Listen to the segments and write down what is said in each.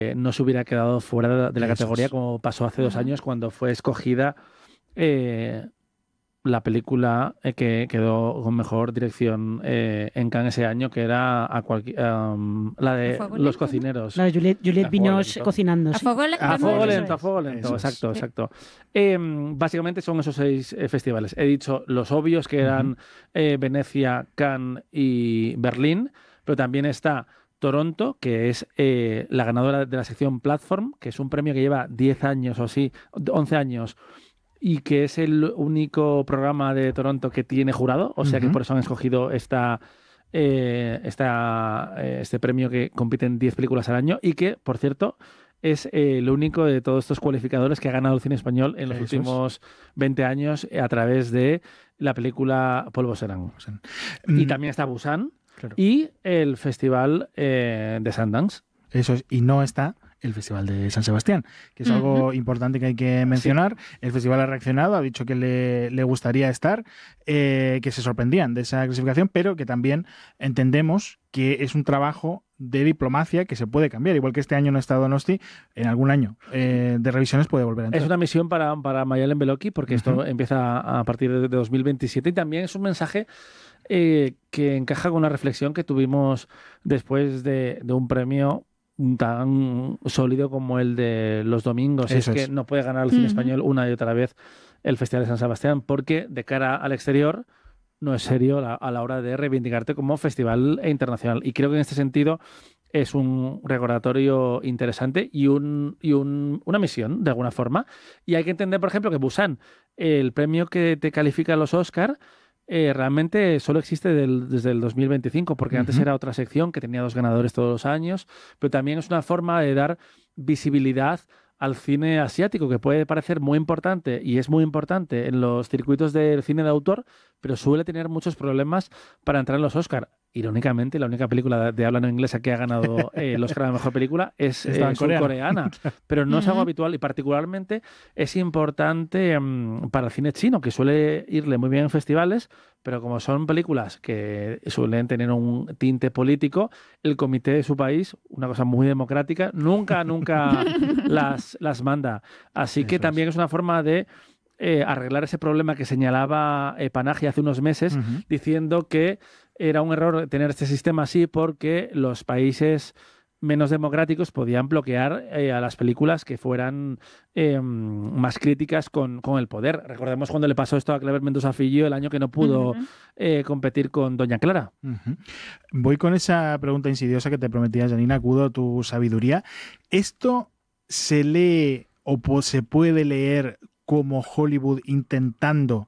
no se hubiera quedado fuera de la Eso categoría es. como pasó hace 2 Ujú. años cuando fue escogida eh, la película que quedó con mejor dirección en Cannes ese año, que era la A de fuego Los lento, ¿no? Cocineros. La de Juliette A fuego Binoche lento. cocinando, A sí. fuego A lento, fuego ¿no? lento, a Eso fuego es. lento, Eso es. exacto, Sí. exacto. Básicamente son esos 6 festivales. He dicho los obvios que Ujú. eran Venecia, Cannes y Berlín, pero también está Toronto, que es la ganadora de la sección Platform, que es un premio que lleva 10 años o así, 11 años, y que es el único programa de Toronto que tiene jurado, o sea que Ujú. por eso han escogido este premio que compiten 10 películas al año y que, por cierto, es el único de todos estos cualificadores que ha ganado el cine español en los Eso es. últimos 20 años a través de la película Polvo Serán. O sea, Y mm, también está Busan claro. y el Festival de Sundance. Eso es, y no está el Festival de San Sebastián, que es Ujú. algo importante que hay que mencionar. El festival ha reaccionado, ha dicho que le gustaría estar, que se sorprendían de esa clasificación, pero que también entendemos que es un trabajo de diplomacia que se puede cambiar. Igual que este año no ha estado Donosti, en algún año de revisiones puede volver a Es entrar. una misión para Mayalen Beloki, porque esto Ujú. empieza a partir de 2027 y también es un mensaje que encaja con una reflexión que tuvimos después de un premio tan sólido como el de los domingos. Y es Eso que es. no puede ganar el cine Ujú. español una y otra vez el Festival de San Sebastián, porque de cara al exterior no es serio a la hora de reivindicarte como festival internacional. Y creo que en este sentido es un recordatorio interesante una misión, de alguna forma. Y hay que entender, por ejemplo, que Busan, el premio que te califica a los Oscar, realmente solo existe desde el 2025, porque antes Ujú. era otra sección que tenía 2 ganadores todos los años, pero también es una forma de dar visibilidad al cine asiático, que puede parecer muy importante y es muy importante en los circuitos del cine de autor, pero suele tener muchos problemas para entrar en los Oscar. Irónicamente, la única película de habla no inglesa que ha ganado el Oscar a la mejor película es Estaba en coreano. surcoreana, pero no es algo Ujú. habitual y particularmente es importante para el cine chino, que suele irle muy bien en festivales, pero como son películas que suelen tener un tinte político, el comité de su país, una cosa muy democrática, nunca las manda. Así que Eso es. también es una forma de arreglar ese problema que señalaba Panagia hace unos meses, Ujú. diciendo que era un error tener este sistema así porque los países menos democráticos podían bloquear a las películas que fueran más críticas con el poder. Recordemos cuando le pasó esto a Cleber Mendoza Fillo el año que no pudo Ujú. competir con Doña Clara. Ujú. Voy con esa pregunta insidiosa que te prometía, Janina, acudo a tu sabiduría. ¿Esto se lee o se puede leer como Hollywood intentando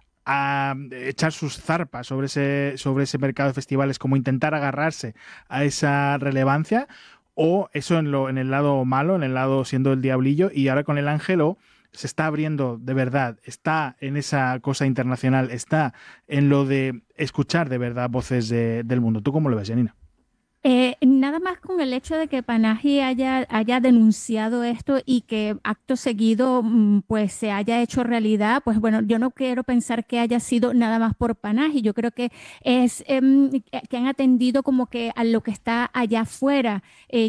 echar sus zarpas sobre ese mercado de festivales, como intentar agarrarse a esa relevancia? ¿O eso en el lado malo, en el lado siendo el diablillo, y ahora con el ángelo se está abriendo de verdad, está en esa cosa internacional, está en lo de escuchar de verdad voces del mundo? ¿Tú cómo lo ves, Janina? Nada más con el hecho de que Panaji haya denunciado esto y que acto seguido pues se haya hecho realidad, pues bueno, yo no quiero pensar que haya sido nada más por Panaji. Yo creo que es que han atendido como que a lo que está allá afuera.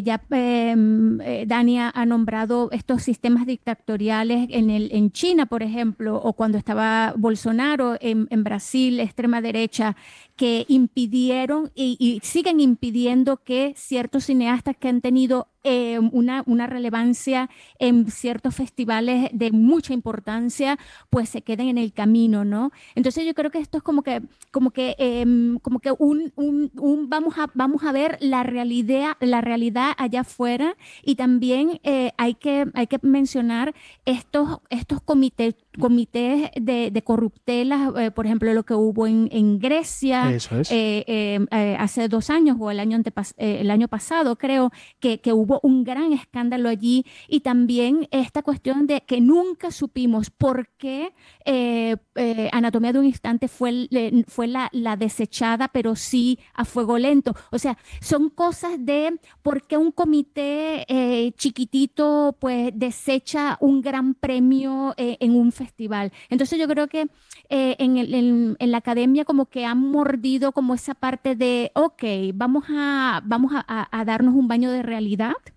Dani ha nombrado estos sistemas dictatoriales en China, por ejemplo, o cuando estaba Bolsonaro en Brasil, extrema derecha, que impidieron y siguen impidiendo que ciertos cineastas que han tenido una relevancia en ciertos festivales de mucha importancia, pues se queden en el camino, ¿no? Entonces yo creo que esto es como que vamos a ver la realidad allá afuera, y también hay que mencionar estos comités de corruptelas, por ejemplo, lo que hubo en Grecia Eso es. hace 2 años o el año pasado, creo, que hubo un gran escándalo allí, y también esta cuestión de que nunca supimos por qué Anatomía de un Instante fue la desechada, pero sí a fuego lento. O sea, son cosas de por qué un comité chiquitito pues desecha un gran premio en un festival. Entonces yo creo que en la academia como que han mordido como esa parte de, ok, vamos a darnos un baño de realidad.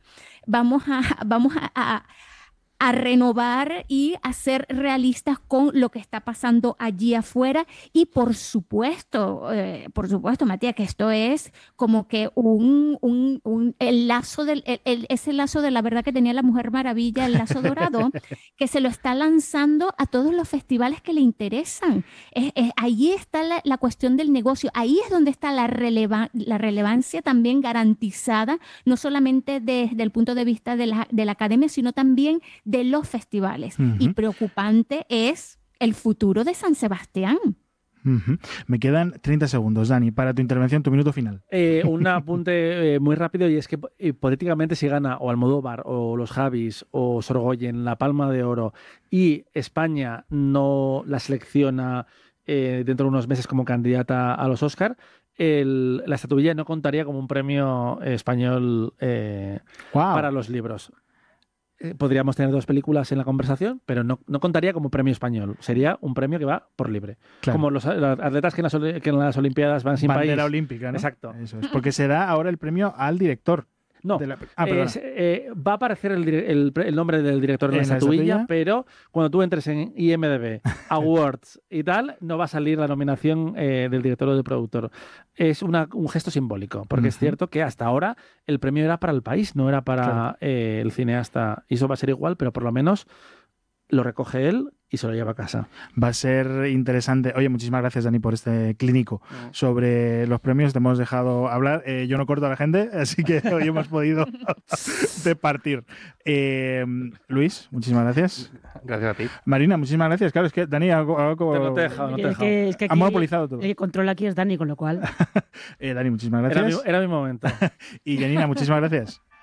vamos a renovar y a ser realistas con lo que está pasando allí afuera. Y por supuesto, Matías, que esto es como que el lazo ese lazo de la verdad que tenía la Mujer Maravilla, el lazo dorado, que se lo está lanzando a todos los festivales que le interesan. Allí está la cuestión del negocio, ahí es donde está la relevancia también garantizada, no solamente desde el punto de vista de la academia, sino también de los festivales. Y preocupante es el futuro de San Sebastián. Me quedan 30 segundos, Dani, para tu intervención, tu minuto final. Un apunte muy rápido, y es que hipotéticamente si gana o Almodóvar o los Javis o Sorogoyen la Palma de Oro y España no la selecciona dentro de unos meses como candidata a los Oscar, la estatuilla no contaría como un premio español para los libros. Podríamos tener 2 películas en la conversación, pero no contaría como premio español. Sería un premio que va por libre. Claro. Como los atletas que en las Olimpiadas van sin país. Bandera olímpica, ¿no? Exacto. Eso es. Porque se da ahora el premio al director. No, va a aparecer el nombre del director en la estatuilla, pero cuando tú entres en IMDb, Awards y tal, no va a salir la nominación del director o del productor. Es un gesto simbólico, porque es cierto que hasta ahora el premio era para el país, no era para el cineasta. Y eso va a ser igual, pero por lo menos lo recoge él y se lo lleva a casa. Va a ser interesante. Oye, muchísimas gracias, Dani, por este clínico sobre los premios. Te hemos dejado hablar. Yo no corto a la gente, así que hoy hemos podido departir. Luis, muchísimas gracias. Gracias a ti. Marina, muchísimas gracias. Claro, es que Dani no te he dejado. Es que ha monopolizado todo. El que controla aquí es Dani, con lo cual... Dani, muchísimas gracias. Era mi momento. Y Janina, muchísimas gracias.